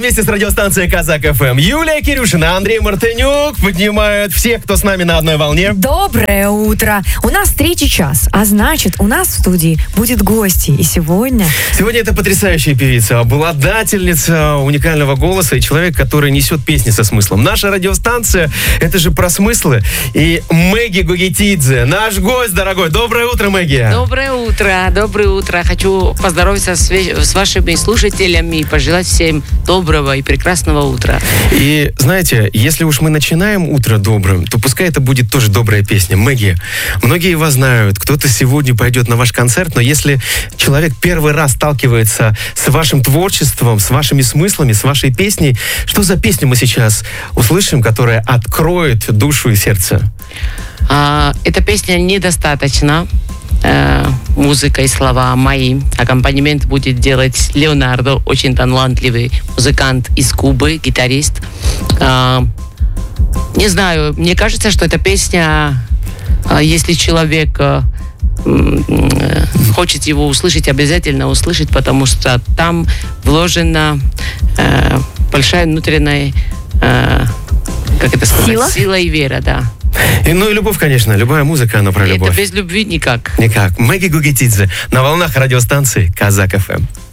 Вместе с радиостанцией Казак ФМ. Юлия Кирюшина, Андрей Мартынюк поднимают всех, кто с нами на одной волне. Доброе утро. У нас 3 час, а значит, у нас в студии будет гости. И сегодня... Сегодня это потрясающая певица, обладательница уникального голоса и человек, который несет песни со смыслом. Наша радиостанция, это же про смыслы. И Мэгги Гугетидзе, наш гость дорогой. Доброе утро, Мэгги. Доброе утро. Хочу поздороваться с вашими слушателями и пожелать всем доброго и прекрасного утра. И знаете, если уж мы начинаем утро добрым, то пускай это будет тоже добрая песня. Мэгги, многие вас знают, кто-то сегодня пойдет на ваш концерт, но если человек первый раз сталкивается с вашим творчеством, с вашими смыслами, с вашей песней, что за песню мы сейчас услышим, которая откроет душу и сердце? Эта песня недостаточно. Музыка и слова мои. Аккомпанемент будет делать Леонардо, очень талантливый музыкант из Кубы, гитарист. Не знаю, мне кажется, что эта песня, если человек хочет его услышать, обязательно услышит, потому что там вложена большая внутренняя, как это сказать, сила и вера, да. И любовь, конечно. Любая музыка, она про любовь. Это без любви никак. Никак. Мэгги Гугетидзе на волнах радиостанции Казак ФМ.